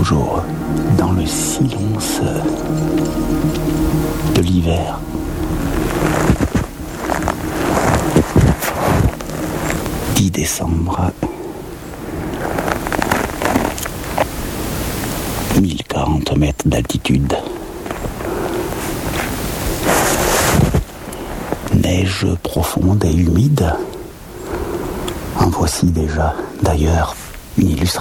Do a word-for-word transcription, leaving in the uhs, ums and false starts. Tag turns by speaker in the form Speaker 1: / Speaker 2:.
Speaker 1: toujours dans le silence de l'hiver. dix décembre mille quarante mètres d'altitude. Neige profonde et humide. En voici déjà, d'ailleurs, une illustration.